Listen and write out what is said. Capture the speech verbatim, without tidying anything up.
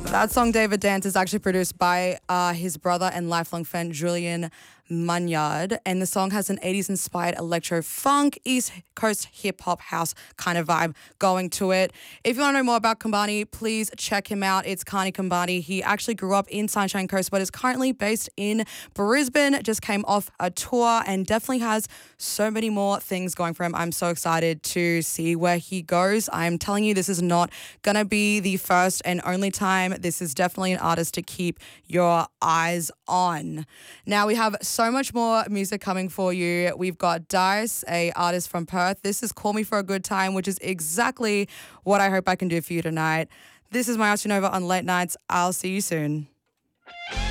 That song, David Dance, is actually produced by uh, his brother and lifelong friend, Julian Munyard. And the song has an eighties-inspired electro funk, East Coast hip-hop house kind of vibe going to it. If you want to know more about Kumbani, please check him out. It's Kani Kumbani. He actually grew up in Sunshine Coast, but is currently based in Brisbane. Just came off a tour and definitely has so many more things going for him. I'm so excited to see where he goes. I'm telling you, this is not going to be the first and only time. This is definitely an artist to keep your eyes on. Now we have so much more music coming for you. We've got Dice, a artist from Perth. This is Call Me For A Good Time, which is exactly what I hope I can do for you tonight. This is my Astronova on Late Nights. I'll see you soon.